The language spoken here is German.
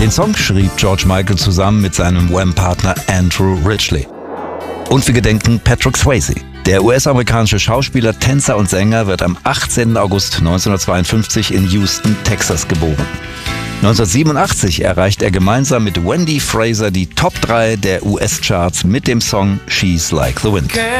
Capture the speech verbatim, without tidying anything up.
Den Song schrieb George Michael zusammen mit seinem Wham-Partner Andrew Ridgeley. Und wir gedenken Patrick Swayze. Der U S-amerikanische Schauspieler, Tänzer und Sänger wird am achtzehnten August neunzehnhundertzweiundfünfzig in Houston, Texas geboren. neunzehnhundertsiebenundachtzig erreicht er gemeinsam mit Wendy Fraser die Top drei der U S-Charts mit dem Song She's Like the Wind.